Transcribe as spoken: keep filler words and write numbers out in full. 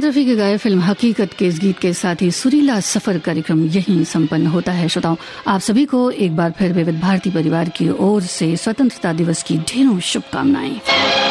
रफी के गाए फिल्म हकीकत के इस गीत के साथ ही सुरीला सफर कार्यक्रम यहीं संपन्न होता है। श्रोताओं, आप सभी को एक बार फिर विविध भारती परिवार की ओर से स्वतंत्रता दिवस की ढेरों शुभकामनाएं।